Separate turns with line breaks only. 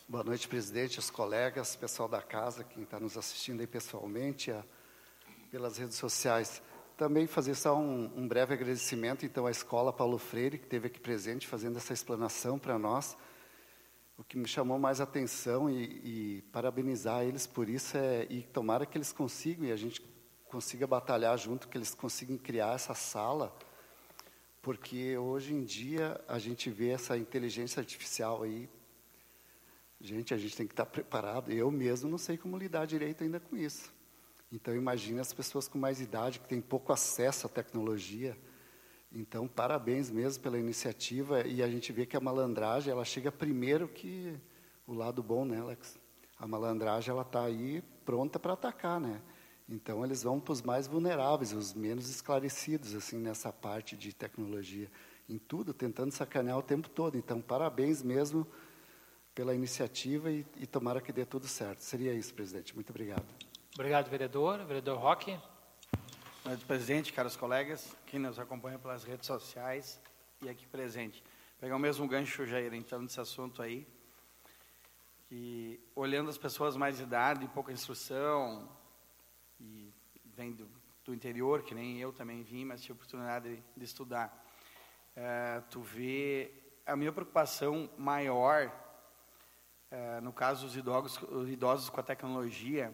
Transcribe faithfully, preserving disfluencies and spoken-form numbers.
Boa noite, presidente, os colegas, pessoal da casa, quem está nos assistindo aí pessoalmente, a, pelas redes sociais. Também fazer só um, um breve agradecimento, então, à Escola Paulo Freire, que esteve aqui presente, fazendo essa explanação para nós. O que me chamou mais atenção e, e parabenizar eles por isso é, e tomara que eles consigam, e a gente consiga batalhar junto, que eles consigam criar essa sala, porque hoje em dia a gente vê essa inteligência artificial aí. Gente, a gente tem que estar preparado. Eu mesmo não sei como lidar direito ainda com isso. Então, imagine as pessoas com mais idade, que têm pouco acesso à tecnologia. Então, parabéns mesmo pela iniciativa. E a gente vê que a malandragem, ela chega primeiro que o lado bom, né, Alex? A malandragem, ela está aí pronta para atacar, né? Então, eles vão para os mais vulneráveis, os menos esclarecidos, assim, nessa parte de tecnologia. Em tudo, tentando sacanear o tempo todo. Então, parabéns mesmo pela iniciativa e, e tomara que dê tudo certo. Seria isso, presidente. Muito obrigado.
Obrigado, vereador. Vereador Roque.
Boa noite, presidente, caros colegas, quem nos acompanha pelas redes sociais e aqui presente. Pegar o mesmo gancho, Jair, então, nesse assunto aí, que olhando as pessoas mais de idade, pouca instrução, e vem do, do interior, que nem eu também vim, mas tive oportunidade de, de estudar, é, tu vê a minha preocupação maior, é, no caso dos idosos, os idosos com a tecnologia,